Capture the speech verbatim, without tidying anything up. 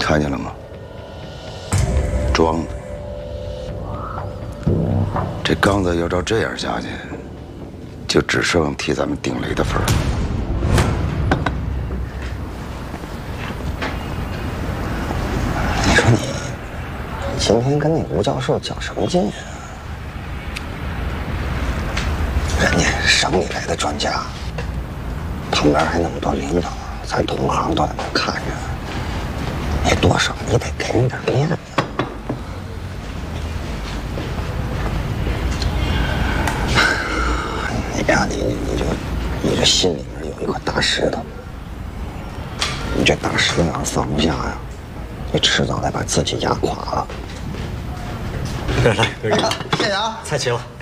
看见了吗？装的。这刚子要照这样下去，就只剩替咱们顶雷的份儿。 你说你今天跟那吴教授较什么劲啊？人家省里来的专家，旁边还那么多领导，咱同行都在那看着，你多少你得给人点面子。你呀，你你这你这心里面有一块大石头，你这大石头要是放不下呀，你迟早得把自己压垮了。 来，哥， 谢谢啊， 菜齐了。